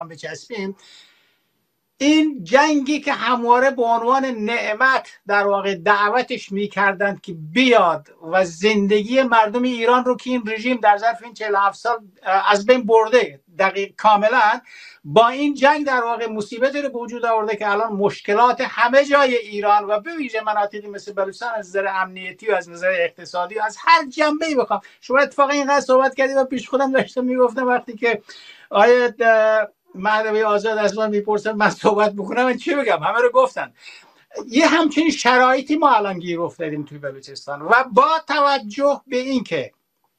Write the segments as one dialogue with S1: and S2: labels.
S1: بچسبیم، این جنگی که همواره به عنوان نعمت در واقع دعوتش میکردند که بیاد و زندگی مردم ایران رو که این رژیم در ظرف این 47 سال از بین برده دقیق کاملا، با این جنگ در واقع مصیبتی رو به وجود آورده که الان مشکلات همه جای ایران و به ویژه مناطقی مثل بلوچستان از نظر امنیتی و از نظر اقتصادی و از هر جنبه‌ای بخوام، شما اتفاقا اینقدر صحبت کردید و پیش خودم داشتم میگفتم وقتی که آیه مهدوی آزاد از من میپرسن من صحبت بکنم من چی بگم، همه رو گفتن. یه همچین شرایطی ما الان گیر افتادیم توی بلوچستان و با توجه به این که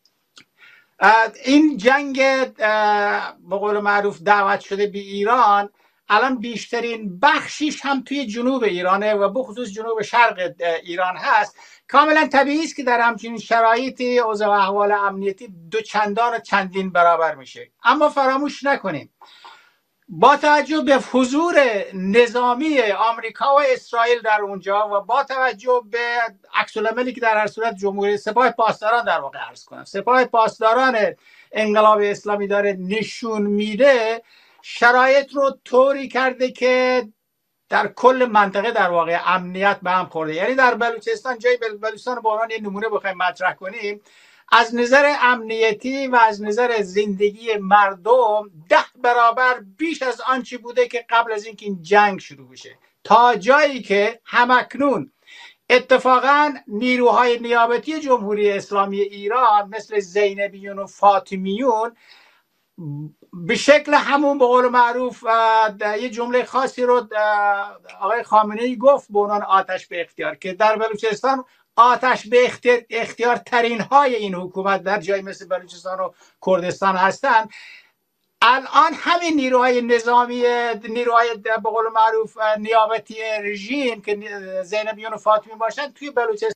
S1: این جنگ به قول معروف دعوت شده به ایران الان بیشترین بخشیش هم توی جنوب ایرانه و بخصوص جنوب شرق ایران هست، کاملا طبیعی است که در همچین شرایطی اوضاع و احوال امنیتی دو چندان و چندین برابر میشه. اما فراموش نکنیم با توجه به حضور نظامی آمریکا و اسرائیل در اونجا و با توجه به عکس العملی که در هر صورت جمهوری سپاه پاسداران در واقع عرض کنم سپاه پاسداران انقلاب اسلامی داره نشون میده، شرایط رو طوری کرده که در کل منطقه در واقع امنیت به هم خورده. یعنی در بلوچستان، جای بلوچستان به عنوان یه نمونه بخوایم مطرح کنیم، از نظر امنیتی و از نظر زندگی مردم 10 برابر بیش از آنچه بوده که قبل از اینکه این جنگ شروع بشه، تا جایی که همکنون اتفاقا نیروهای نیابتی جمهوری اسلامی ایران مثل زینبیون و فاطمیون به شکل همون به قول معروف یه جمله خاصی رو آقای خامنه‌ای گفت به عنوان آتش به اختیار، که در بلوچستان آتش به اختیار ترین های این حکومت در جای مثل بلوچستان و کردستان هستند. الان همین نیروهای نظامی، نیروهای به قول معروف نیابتی رژیم که زینبیون و فاطمی باشند توی بلوچستان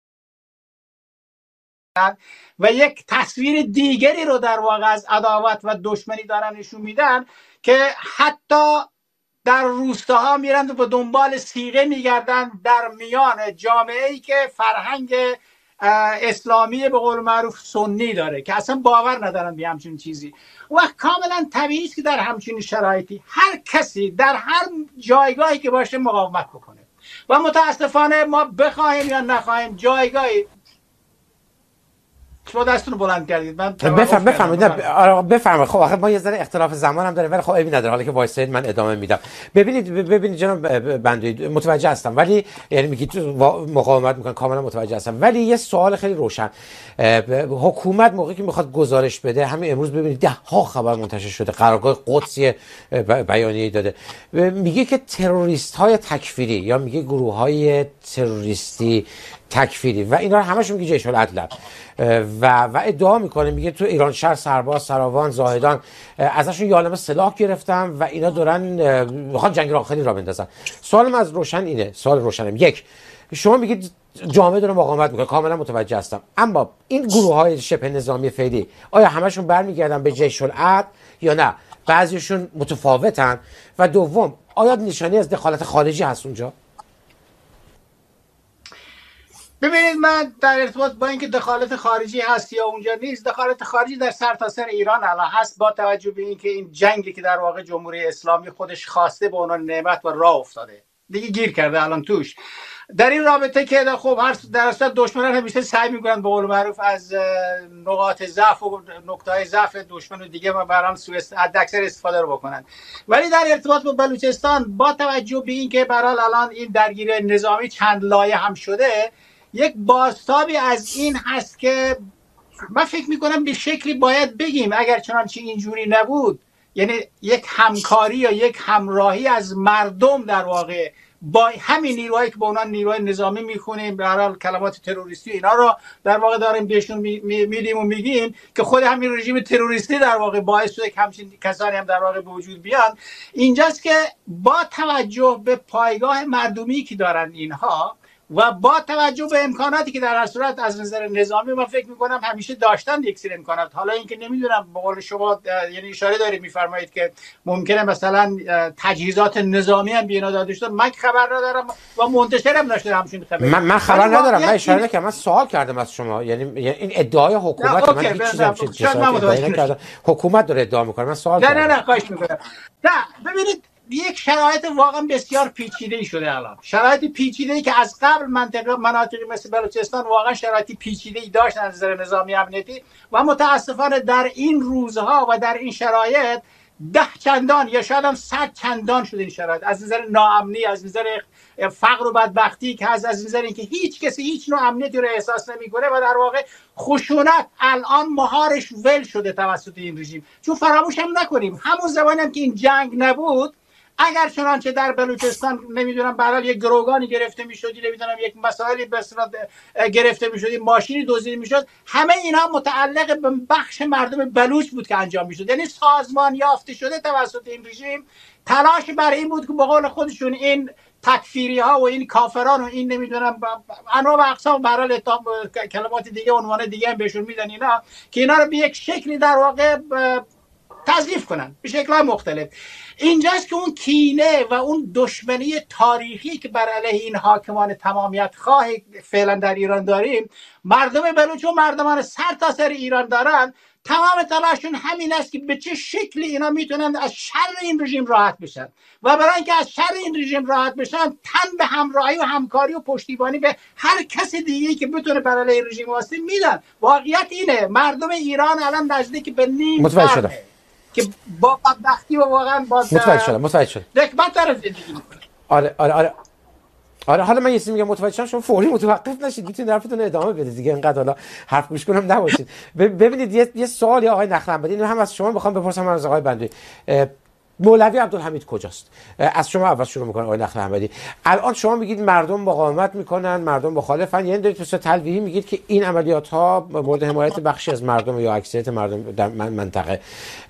S1: و یک تصویر دیگری رو در واقع از عداوت و دشمنی دارن نشون میدن که حتی در روستاها میرن و به دنبال صیغه میگردن در میان جامعه‌ای که فرهنگ اسلامی به قول معروف سنی داره که اصلا باور ندارن به همچین چیزی. و کاملا طبیعی است که در همچین شرایطی هر کسی در هر جایگاهی که باشه مقاومت بکنه و متاسفانه ما بخوایم یا نخوایم جایگاهی. شما دستون رو بلند کردید. من
S2: بفرمایید. خب آخه ما یه ذره اختلاف زمان هم داره ولی خب عیبی نداره، حالا که وایسید من ادامه میدم. ببینید جناب بندی متوجه هستم، ولی یعنی میگید مقاومت میکنن، کاملا متوجه هستم، ولی یه سوال خیلی روشن. حکومت موقعی که میخواد گزارش بده، همین امروز ببینید 10 ها خبر منتشر شده، قرارگاه قدسی بیانیه داده، میگه که تروریست های تکفیری یا میگه گروه های تروریستی تکفیری و اینا همشون میگه جیش العدل و ادعا میکنه، میگه تو ایران شهر سرباز، سراوان، زاهدان ازشون یه عالمه سلاح گرفتم و اینا دارن میخوان جنگ آخری را بندازن. سوالم از روشن اینه، سوال روشنم، یک، شما میگید جامعه داره مقاومت میکنه، کاملا متوجه هستم، اما این گروه های شبه نظامی فعلی آیا همشون برمیگردن به جیش العدل یا نه بعضیشون متفاوتن؟ و دوم، آیا نشانی از دخالت خارجی هست اونجا؟
S1: ببینید من در ارتباط با اینکه دخالت خارجی هست یا اونجا نیست، دخالت خارجی در سرتاسر ایران الان هست با توجه به اینکه این جنگی که در واقع جمهوری اسلامی خودش خواسته به عنوان نعمت و راه افتاده دیگه گیر کرده الان توش. در این رابطه که خب هر در اصل دشمنان همیشه سعی میکنن به قول معروف از نقاط ضعف و نقطه‌های ضعف دشمن و دیگه و برام حداکثر استفاده رو بکنن. ولی در ارتباط با بلوچستان با توجه به اینکه به هر حال الان این درگیری نظامی چند لایه هم شده، یک بازتابی از این هست که من فکر میکنم به شکلی باید بگیم اگر چنانچه اینجوری نبود، یعنی یک همکاری یا یک همراهی از مردم در واقع با همین نیروهایی که به عنوان نیروهای نظامی میخونیم، به هر حال کلمات تروریستی اینا رو در واقع داریم بهشون میدیم و میگیم که خود همین رژیم تروریستی در واقع باعث شده که همچین کسانی هم در واقع به وجود بیان. اینجاست که با توجه به پایگاه مردمی که دارن اینها و با توجه به امکاناتی که در هر صورت از نظر نظامی من فکر میکنم همیشه داشتن یک سری امکانات. حالا اینکه نمیدونم به قول شما یعنی اشاره دارید میفرمایید که ممکنه مثلا تجهیزات نظامی هم بینا داده شده، من خبر ندارم و منتشرم نشده همچین خبری.
S2: من خبر ندارم، من اشاره نکردم، من سوال کردم از شما. یعنی این ادعای حکومت، من هیچ چیزی نمیشه حکومت داره ادعا میکنه، من سوال کردم.
S1: نه خواهش میکنم. نه ببینید یک شرایط واقعا بسیار پیچیده‌ای شده الان، شرایط پیچیده‌ای که از قبل مناطقی مثل بلوچستان واقعا شرایط پیچیده‌ای داشت از نظر نظامی امنیتی و متاسفانه در این روزها و در این شرایط 10 چندان یا شاید هم 100 چندان شده این شرایط، از نظر ناامنی، از نظر فقر و بدبختی که از نظر اینکه هیچ کسی هیچ نوع امنیتی رو احساس نمی‌کنه و در واقع خشونت الان مهارش ول شده توسط این رژیم. چون فراموش هم نکنیم همون زمانی هم که این جنگ نبود، اگر چنانچه در بلوچستان نمیدونم به هر حال یک گروگانی گرفته میشد، نمیدونم یک مسائلی به صورت گرفته میشد، ماشینی دزدیده میشد، همه اینا متعلق به بخش مردم بلوچ بود که انجام میشد. یعنی سازمان یافته شده توسط این رژیم تلاش برای این بود که به قول خودشون این تکفیری ها و این کافران و این نمیدونم انواع و اقسام به هر حال کلمات دیگه عنوان دیگه هم بهشون میدن، اینا که اینا رو به یک شکلی در واقع تضعیف کنن به شکل‌های مختلف. اینجاست که اون کینه و اون دشمنی تاریخی که بر علیه این حاکمان تمامیت خواه فعلا در ایران داریم، مردم بلوچ و مردمان سر تا سر ایران دارن، تمام تلاششون همین است که به چه شکلی اینا میتونن از شر این رژیم راحت بشن و برای اینکه از شر این رژیم راحت بشن تن به همراهی و همکاری و پشتیبانی به هر کس دیگه‌ای که بتونه بر علیه رژیم واسطه میدن. واقعیت اینه مردم ایران الان نزدیک به نیم قرنه که با بدبختی و واقعا با
S2: متوجه شدم
S1: رکبت داره زندگی میکنه.
S2: آره حالا من یه چیزی میگم متوجه شدم، شما فوری متوقف نشید، میتونید حرفتون رو ادامه بدید دیگه، اینقدر حالا حرف گوش کنم نباشید. ببینید یه سوالی آقای نخلنبری، اینو هم از شما میخوام بپرسم، هم از آقای بندی. مولوی عبدالحمید کجاست؟ از شما اول شروع میکنم آقای نخلنبری. الان شما میگید مردم مقاومت میکنن، مردم مخالفن، یعنی دارید تو تلویحی میگید که این عملیات ها مورد حمایت بخشی از مردم یا اکثریت مردم در منطقه.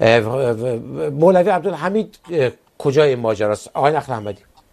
S2: مولوی عبدالحمید کجای این ماجراست آقای نخلنبری؟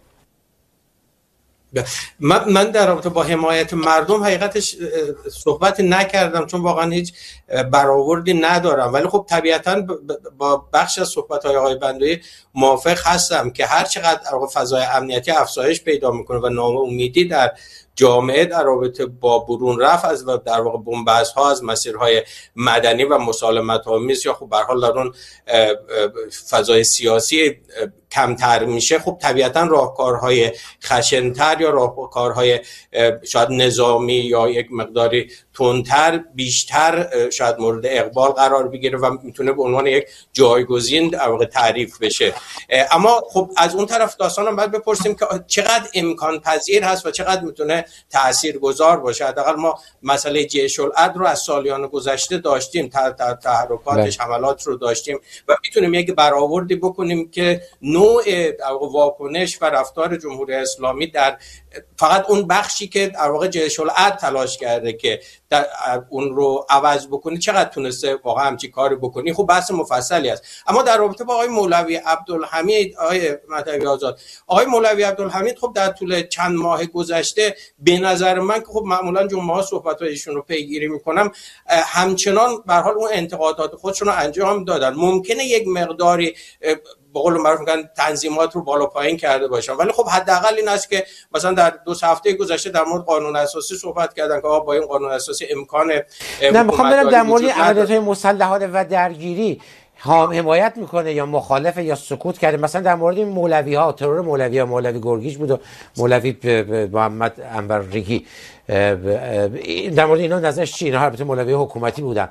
S3: من در رابطه با حمایت مردم حقیقتش صحبت نکردم چون واقعا هیچ برآوردی ندارم، ولی خب طبیعتاً با بخش از صحبت‌های آقای بندوی موافق هستم که هر چقدر فضای امنیتی افزایش پیدا میکنه و ناامیدی در جامعه در رابطه با برون رفت از در واقع بن‌بست‌ها از مسیرهای مدنی و مسالمت‌آمیز یا خب به هر حال در اون فضای سیاسی کمتر میشه، خب طبیعتا راهکارهای خشن‌تر یا راهکارهای شاید نظامی یا یک مقداری تندتر بیشتر شاید مورد اقبال قرار بگیره و میتونه به عنوان یک جایگزین در واقع تعریف بشه. اما خب از اون طرف داستانم باید بپرسیم که چقدر امکان پذیر هست و چقدر میتونه تاثیرگذار باشه. حداقل ما مسئله جیش العدل رو از سالیان گذشته داشتیم، تحرکاتش حملات رو داشتیم و میتونیم یک برآوردی بکنیم که نوع واکنش و رفتار جمهوری اسلامی در فقط اون بخشی که در واقع جیش العدل تلاش کرده که اون رو عوض بکنی چقدر تونسته واقعا همچین کاری بکنی، خب بحث مفصلی است. اما در رابطه با آقای مولوی عبدالحمید، آقای مهدوی آزاد، آقای مولوی عبدالحمید خب در طول چند ماه گذشته به نظر من که خب معمولا جمعه ها صحبت‌های ایشون رو پیگیری میکنم همچنان به هر حال اون انتقادات خودشون رو انجام دادن. ممکنه یک مقداری به قول معروف میگن تنظیمات رو بالا پایین کرده باشن، ولی خب حداقل این است که مثلا در 2 هفته گذشته در مورد قانون اساسی صحبت کردن که با این قانون اساسی امکان
S2: نه میخوام برم در مورد عملیات‌های مسلحانه و درگیری حمایت میکنه یا مخالفه یا سکوت کرده. مثلا در مورد این مولوی ها، ترور مولوی ها، مولوی گرگیش بود و مولوی محمد انور ریگی، در مورد اینا نظرش چیه؟ اینا البته مولوی حکومتی بودن.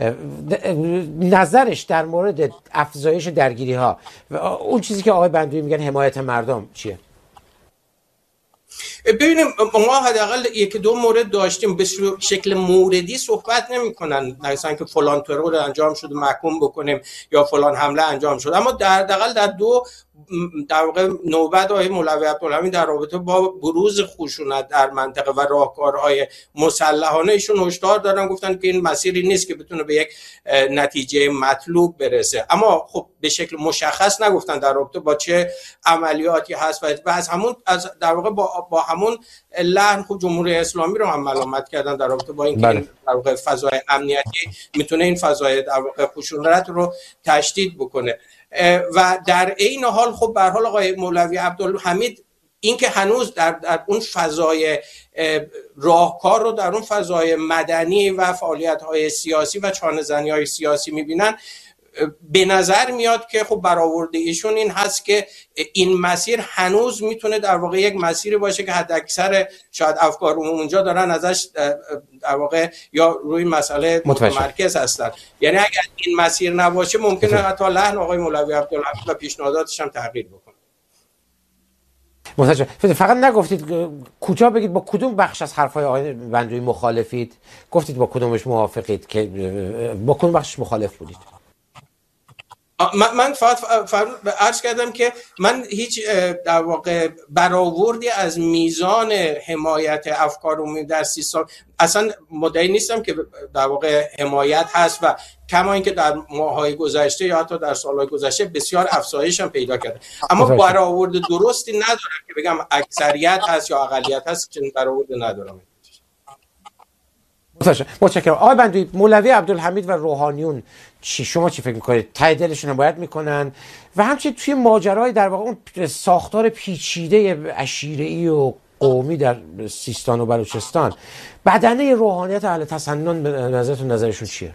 S2: نظرش در مورد افزایش درگیری ها و اون چیزی که آقای بندوی میگن حمایت مردم چیه؟
S3: ببینیم ما حداقل 1-2 مورد داشتیم، به شکل موردی صحبت نمی‌کنن مثلا که فلان ترور انجام شد محکوم بکنیم یا فلان حمله انجام شد، اما حداقل در 2 در واقع نوبت آقای مولوی عبدالحمید در رابطه با بروز خشونت در منطقه و راهکارهای مسلحانه ایشون هشدار دادن، گفتن که این مسیری نیست که بتونه به یک نتیجه مطلوب برسه. اما خب به شکل مشخص نگفتن در رابطه با چه عملیاتی هست و از همون از در واقع با با همون لحن خوب جمهوری اسلامی رو هم ملامت کردن در رابطه با اینکه این در واقع فضای امنیتی میتونه این فضای در واقع خشونت رو تشدید بکنه. و در این حال خب به هر حال آقای مولوی عبدالحمید این که هنوز در اون فضای راهکار رو در اون فضای مدنی و فعالیت‌های سیاسی و چانه‌زنی‌های سیاسی می‌بینن، به نظر میاد که خب برآورده ایشون این هست که این مسیر هنوز میتونه در واقع یک مسیری باشه که حد اکثر شاید افکار اونجا دارن ازش در واقع یا روی مسئله متمرکز هستن. یعنی اگر این مسیر نباشه ممکنه حتی لحن آقای مولوی عبدالحمید و پیشنهاداتش هم تغییر بکنه.
S2: متشکرم. فقط نگفتید کجا بگید با کدوم بخش از حرفای آقای بندوی مخالفید؟ گفتید با کدومش موافقید، که با کدوم بخش مخالف بودید؟
S3: من فقط عرض کردم که من هیچ در واقع برآوردی از میزان حمایت افکار عمومی در سیستان اصلا مدعی نیستم که در واقع حمایت هست و کما اینکه در ماه‌های گذشته یا حتی در سال‌های گذشته بسیار افزایش هم پیدا کرده، اما برآورد درستی ندارم که بگم اکثریت هست یا اقلیت هست، چنین برآورد ندارم.
S2: متشکرم. آقای بندوی، مولوی عبدالحمید و روحانیون شما چی فکر میکنید؟ ته دلشون رو باید میکنن و همچنین توی ماجرای در واقع اون ساختار پیچیده عشیره‌ای و قومی در سیستان و بلوچستان، بدنه روحانیت اهل تسنن به نظرتون نظرشون چیه؟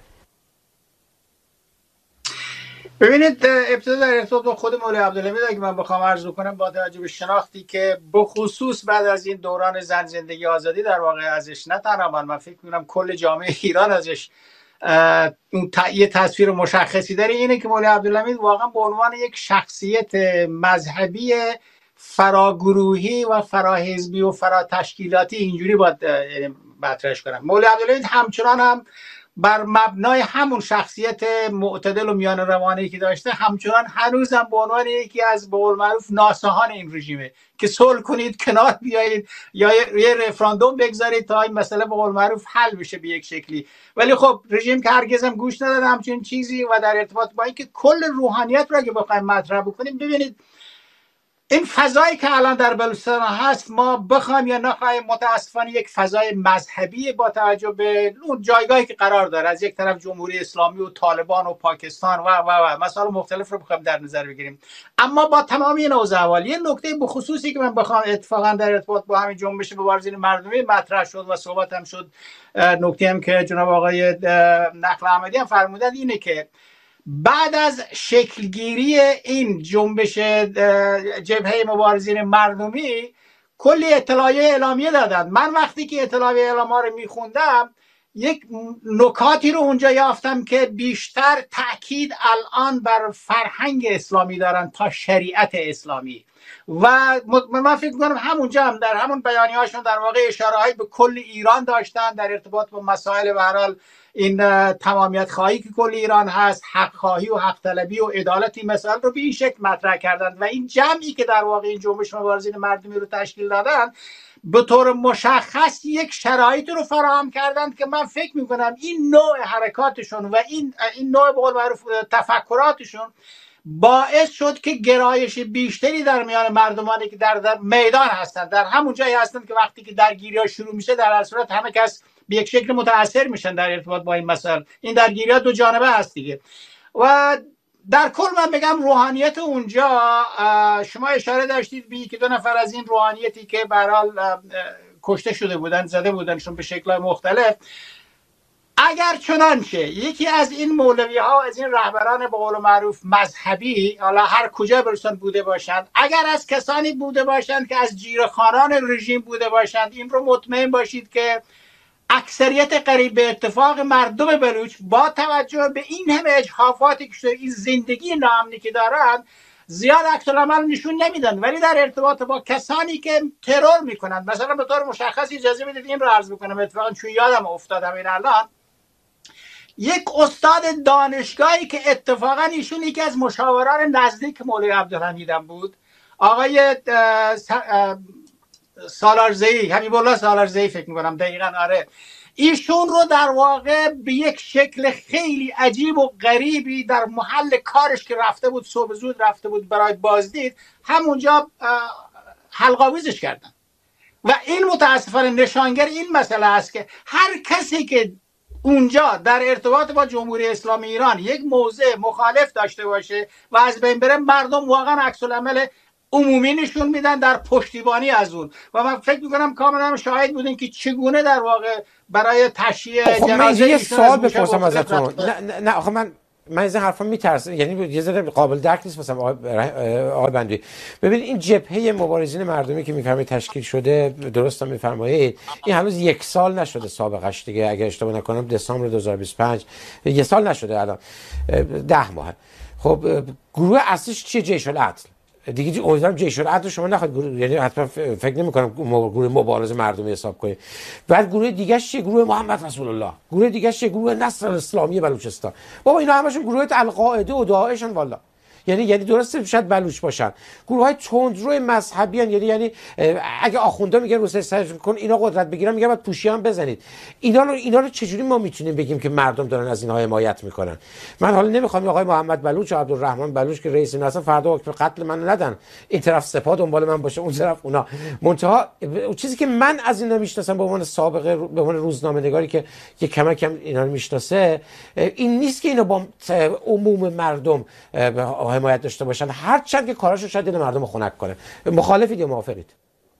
S1: ببینید، ابتدا در ارتباط با خود مولوی عبدالحمید اگه من بخوام عرض کنم، با توجه به شناختی که بخصوص بعد از این دوران زن زندگی آزادی در واقع ازش، نه تنها من فکر می‌کنم کل جامعه ایران ازش یه تصویر مشخصی داره، اینه که مولوی عبدالحمید واقعا به عنوان یک شخصیت مذهبی فراگروهی و فراحزبی و فراتشکیلاتی اینجوری باید مطرحش کنم. مولوی عبدالحمید همچنان هم بر مبنای همون شخصیت معتدل و میان روانه‌ای که داشته، همچنان هنوزم به عنوان یکی از به قول معروف ناصحان این رژیمه که صلح کنید، کنار بیایید یا یه رفراندوم بگذارید تا این مسئله به قول معروف حل بشه به یک شکلی. ولی خب رژیم که هرگز هم گوش نداد همچین چیزی. و در ارتباط با اینکه کل روحانیت رو اگه بخوایم مطرح بکنیم، ببینید این فضایی که الان در بلوچستان هست، ما بخوایم یا نخوایم متاسفانه یک فضای مذهبی با توجه به اون جایگاهی که قرار داره، از یک طرف جمهوری اسلامی و طالبان و پاکستان و مسائل مختلف رو بخوایم در نظر بگیریم. اما با تمام این اوضاع، یه نکته بخصوصی که من بخوام اتفاقا در ارتباط با همین جنبش مبارزین مردمی مطرح شد و صحبت هم شد، نکته هم که جناب آقای نقل احمدی هم فرمودن، اینه که بعد از شکلگیری این جنبش جبهه مبارزین مردمی کلی اطلاعیه اعلامیه دادن. من وقتی که اطلاعیه اعلامیه رو میخوندم، یک نکاتی رو اونجا یافتم که بیشتر تأکید الان بر فرهنگ اسلامی دارن تا شریعت اسلامی. و من فکر می‌کنم همونجا هم در همون بیانیه‌هاشون در واقع اشاره‌ای به کل ایران داشتن در ارتباط با مسائل به هر حال این تمامیت خواهی که کل ایران هست، حق خواهی و حق طلبی و عدالتی مسائل رو به این شکل مطرح کردن. و این جمعی که در واقع این جنبش مبارزین مردمی رو تشکیل دادن، به طور مشخص یک شرایطی رو فراهم کردند که من فکر می‌کنم این نوع حرکاتشون و این نوع به قول معروف تفکراتشون باعث شد که گرایش بیشتری در میان مردمانی که در میدان هستند، در همون جایی هستند که وقتی که درگیری‌ها شروع میشه، در هر صورت همه کس به یک شکل متاثر میشن در ارتباط با این مسائل. این درگیری‌ها دو جانبه هست دیگه. و در کل من بگم روحانیت اونجا، شما اشاره داشتید به یکی دو نفر از این روحانیتی که به هر حال کشته شده بودن، زده بودنشون به شکل‌های مختلف. اگر چنانچه یکی از این مولوی ها، از این رهبران به قول معروف مذهبی، حالا هر کجا برسن بوده باشند، اگر از کسانی بوده باشند که از جیره‌خوانان رژیم بوده باشند، این رو مطمئن باشید که اکثریت قریب به اتفاق مردم بلوچ با توجه به این همه اجحافاتی که شده، این زندگی ناامنی که دارند، زیاد عکس‌العمل نشون نمیدن. ولی در ارتباط با کسانی که ترور میکنند، مثلا به طور مشخص اجازه بدید این رو عرض بکنم، اتفاقا چون یادم افتادم این الان، یک استاد دانشگاهی که اتفاقا ایشون یکی از مشاوران نزدیک مولوی عبدالحمید بود، آقای سالارزئی، حبیب الله سالارزئی فکر می‌کنم دقیقاً، آره، ایشون رو در واقع به یک شکل خیلی عجیب و غریبی در محل کارش که رفته بود، صبح زود رفته بود برای بازدید، همونجا حلق‌آویزش کردن. و این متاسفانه نشانگر این مسئله است که هر کسی که اونجا در ارتباط با جمهوری اسلامی ایران یک موضع مخالف داشته باشه و از بین بره، مردم واقعا عکس العمل عمومی نشون میدن در پشتیبانی از اون. و من فکر میکنم کاملا شاهد بودیم که چگونه در واقع برای تشییع
S2: جنازه یه سوال بپرسم ازتون. نه آخه من از این حرفا میترسم، یعنی یه ذره قابل درک نیست واسم آقای بندوی. ببین این جبهه مبارزین مردمی که میفرمایید تشکیل شده، درست میفرمایید، این هنوز یک سال نشده سابقش دیگه، اگه اشتباه نکنم دسامبر 2025 یک سال نشده، الان 10 ماه. خب گروه اصلیش چیه؟ جیش العدل دیگه. امیدوارم جیش العدل شما نخواهید یعنی حتما فکر نمی‌کنم گروه مبارزه مردمی حساب کنید. بعد گروه دیگه چیه؟ گروه محمد رسول الله. گروه دیگه چیه؟ گروه نصر الاسلامی بلوچستان. بابا اینا همشون گروه القاعده و داعشن والا. یعنی درسته شاید بلوچ باشن، گروه های تندرو مذهبی ان، یعنی اگه آخوندا میگن روسیه سرش کن اینا قدرت بگیرن، میگن بعد پوشی هم بزنید. اینا رو چجوری ما میتونیم بگیم که مردم دارن از اینها حمایت میکنن؟ من حالا نمیخوام آقای محمد بلوچ و عبدالرحمن بلوچ که رئیس ناسا فردا حکم قتل من ندن، این طرف سپاه دنبال من باشه، اون طرف اونا. منتها چیزی که من از اینا میشناسم به عنوان سابقه، به عنوان روزنامه‌نگاری که کم کم اینا رو میشناسه، این نیست که اینا با عموم مردم حمایت داشته باشن، هر چند که کاراشو شاید دل مردم خنک کنه. مخالفید یا موافقید؟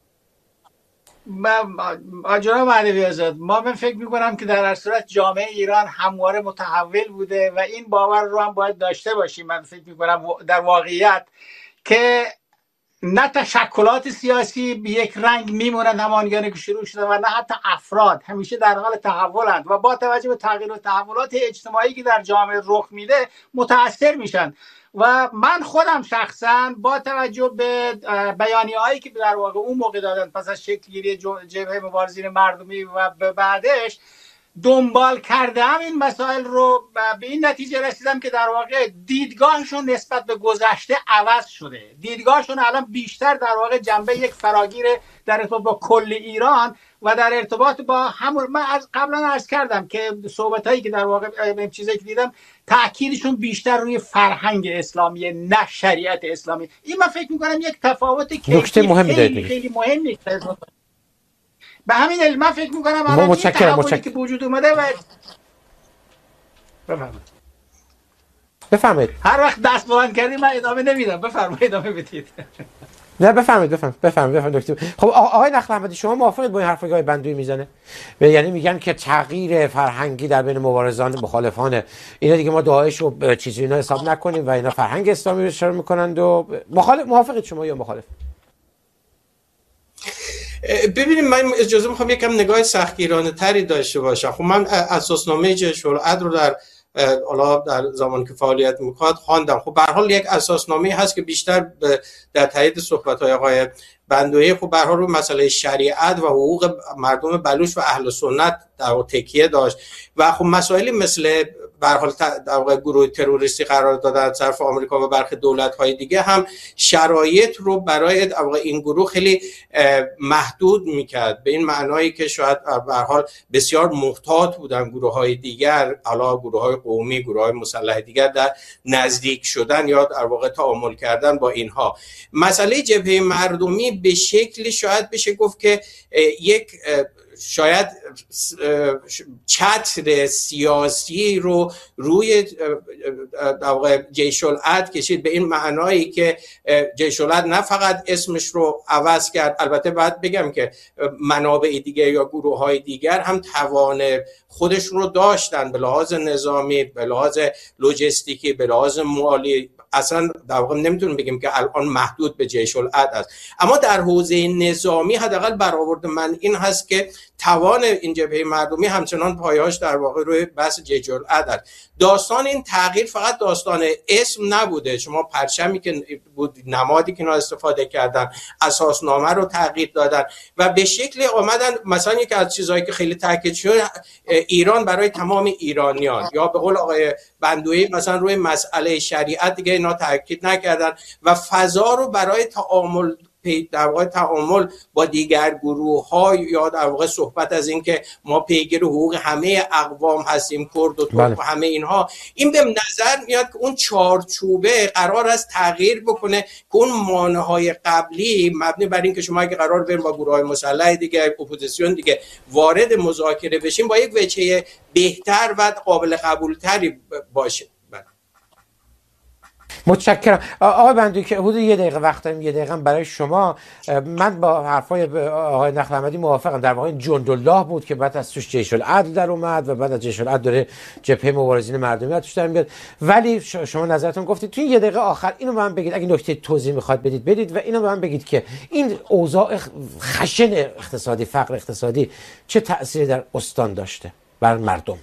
S1: جناب مهدوی آزاد، من فکر میکنم که در هر صورت جامعه ایران همواره متحول بوده و این باور رو هم باید داشته باشیم. من فکر میکنم در واقعیت که نه تشکلات سیاسی به یک رنگ میمونند همانگونه که شروع شده و نه حتی افراد همیشه در حال تحولند و با توجه به تغییر و تحولات اجتماعی که در جامعه رخ میده متاثر میشن. و من خودم شخصا با توجه به بیانیه‌هایی که در واقع اون موقع دادن پس از شکل‌گیری جبهه مبارزین مردمی و به بعدش دنبال کردم این مسائل رو، به این نتیجه رسیدم که در واقع دیدگاهشون نسبت به گذشته عوض شده. دیدگاهشون الان بیشتر در واقع جنبه یک فراگیر در ارتباط با کل ایران و در ارتباط با همون، من از قبلا عرض کردم که صحبتایی که در واقع چیزایی که دیدم تأکیدشون بیشتر روی فرهنگ اسلامی نه شریعت اسلامی. این من فکر می‌کنم یک تفاوت خیلی مهمی به همین دلیل من فکر میکنم الان این تحولی که وجود اومده و
S2: بفرمایید.
S1: هر وقت دست بلند کردی من ادامه نمیدم. بفرمایید ادامه بدید.
S2: نه بفرمایید دکتر. خب آقای نخل احمدی، شما موافقید با این حرفی که آقای بندوی میزنه؟ یعنی میگن که تغییر فرهنگی در بین مبارزان مخالفان اینا دیگه ما داعش و چیزی اینا حساب نکنیم و اینا فرهنگ اسلامی رو اشاره میکنند و موافقید شما یا مخالف؟
S3: ببینیم، من اجازه میخوام یکم نگاه سختگیرانه تری داشته باشم. خب من اساسنامه جیش العدل رو در زمان که فعالیت میکرد خواندم. خب به هر حال یک اساسنامه هست که بیشتر در تایید صحبت‌های آقای بندوی خب به هر حال رو مسئله شریعت و حقوق مردم بلوچ و اهل سنت در تکیه داشت و خب مسائلی مثل به هر حال در واقع گروه تروریستی قرار دادن از طرف آمریکا و برخی دولت‌های دیگه هم شرایط رو برای در واقع این گروه خیلی محدود می‌کرد، به این معنایی که شاید به هر حال بسیار محتاط بودن گروه‌های دیگر، علاوه گروه‌های قومی، گروه‌های مسلح دیگر در نزدیک شدن یا در واقع تعامل کردن با اینها. مسئله جبهه مردمی به شکلی شاید بشه گفت که یک شاید چتر سیاسی رو روی در واقع جیش العدل کشید، به این معنایی که جیش العدل نه فقط اسمش رو عوض کرد، البته باید بگم که منابع دیگر یا گروه‌های دیگر هم توان خودشون رو داشتن به لحاظ نظامی، به لحاظ لوجستیکی، به لحاظ مالی. اصلا در واقع نمیتونیم بگیم که الان محدود به جیش العدل است، اما در حوزه نظامی حداقل برآورد من این هست که توان این جبهه مردمی همچنان پایه‌اش در واقع روی بحث جیش العدل. داستان این تغییر فقط داستان اسم نبوده. شما پرچمی که بود، نمادی که اینا استفاده کردن، اساسنامه رو تغییر دادن و به شکلی آمدن. مثلا یکی از چیزهایی که خیلی تاکید شد، ایران برای تمام ایرانیان، یا به قول آقای بندوی مثلا روی مسئله شریعت دیگه اینا تاکید نکردن و فضا رو برای تعامل در واقع تعامل با دیگر گروه ها یا در واقع صحبت از این که ما پیگیر حقوق همه اقوام هستیم، کرد و ترک و همه اینها، این به نظر میاد که اون چارچوبه قرار است تغییر بکنه که اون مانع‌های قبلی مبنی بر این که شما اگه قرار بریم با گروه‌های مسلح دیگه، اپوزیسیون دیگه وارد مذاکره بشیم، با یک وجه بهتر و قابل قبولتری باشه.
S2: متشکرم آقای بندوی که حدود 1 دقیقه وقت داریم. 1 دقیقه برای شما. من با حرفای آقای نخل احمدی موافقم. در واقع جندالله بود که بعد از توش جیش العدل در اومد و بعد از جیش العدل داره جبهه مبارزین مردمی توش در میاد. ولی شما نظرتون گفتید توی 1 دقیقه آخر اینو به من بگید، اگه نکته توضیح میخواد بدید و اینو به من بگید که این اوضاع خشن اقتصادی، فقر اقتصادی چه تأثیری در استان داشته بر مردم؟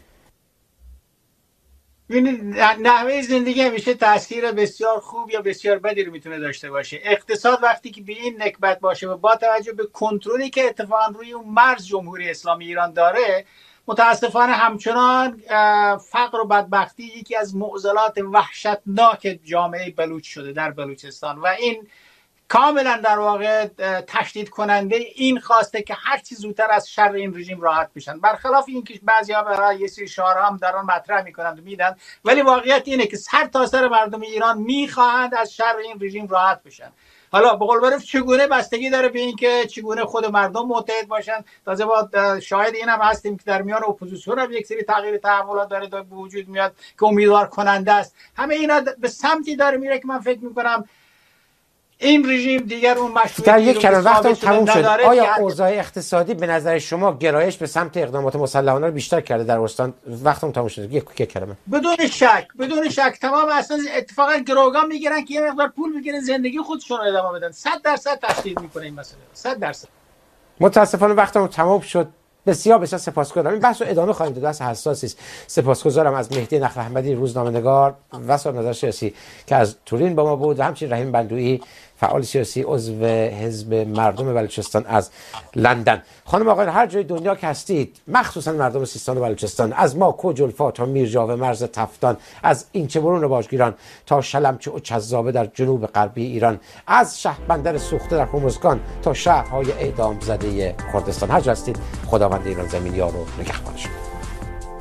S1: نحوه زندگی همیشه تاثیر بسیار خوب یا بسیار بدی رو میتونه داشته باشه. اقتصاد وقتی که به این نکبت باشه و با توجه به کنترلی که اتفاقا روی اون مرز جمهوری اسلامی ایران داره، متاسفانه همچنان فقر و بدبختی یکی از معضلات وحشتناک جامعه بلوچ شده در بلوچستان و این کاملا در واقع تشدید کننده این خواسته که هر چی زودتر از شر این رژیم راحت بشن، برخلاف اینکه بعضیا برای یه سری شعارها هم در آن مطرح میکنند و میدن، ولی واقعیت اینه که سر تا سر مردم ایران میخواهند از شر این رژیم راحت بشن. حالا به قول معروف چگونه بستگی داره به این که چگونه خود مردم متحد باشن. تازه با شاهد این هم هستیم که در میان اپوزیسیون هم یک سری تغییر تحولات داره به وجود میاد که امیدوار کننده است. همه اینا به سمتی داره میره که من فکر میکنم این رژیم دیگر اون مشروعیتی
S2: در یک کلمه وقتمون تموم شد. آیا
S1: که
S2: اوضاع اقتصادی به نظر شما گرایش به سمت اقدامات مسلحانه رو بیشتر کرده در استان؟ وقتمون تموم شد. یک کلمه.
S1: بدون شک تمام اصلا اتفاقا گروگان میگیرن که یه مقدار پول بگیرن زندگی خودشون رو ادامه بدن. 100% تشدید میکنه این مسئله. 100%.
S2: متاسفانه وقتمون تموم شد. بسیار سپاسگزارم. این بحث رو ادامه خواهیم داد. بحث حساسی است. سپاسگزارم از مهدی نخل احمدی، روزنامه‌نگار و صاحب سیاسی که از تورین با ما بود، و همچنین رحیم بندویی، فعال سیاسی، عضو حزب مردم بلوچستان از لندن. خانم آقایان، هر جای دنیا که هستید، مخصوصا مردم سیستان و بلوچستان، از ما کوجلفا تا میرجاوه مرز تفتان، از اینچه برون و باجگیران تا شلمچه و چذابه در جنوب غربی ایران، از شهربندر سوخته در هرمزگان تا شهرهای اعدام زده کردستان، هر جا هستید، خداوند ایران زمین یار و نگهبانشون.